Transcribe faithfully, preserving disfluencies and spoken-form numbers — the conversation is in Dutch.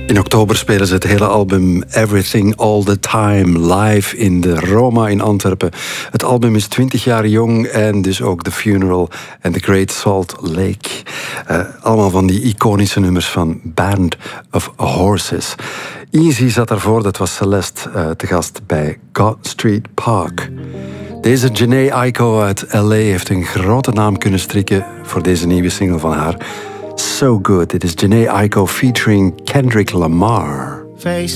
In oktober spelen ze het hele album Everything All The Time live in de Roma in Antwerpen. Het album is twintig jaar jong en dus ook The Funeral en The Great Salt Lake. Uh, allemaal van die iconische nummers van Band of Horses. Easy zat daarvoor, dat was Celeste, uh, te gast bij God Street Park. Deze Jhené Aiko uit L A heeft een grote naam kunnen strikken voor deze nieuwe single van haar. So Good. Dit is Jhené Aiko featuring Kendrick Lamar. Face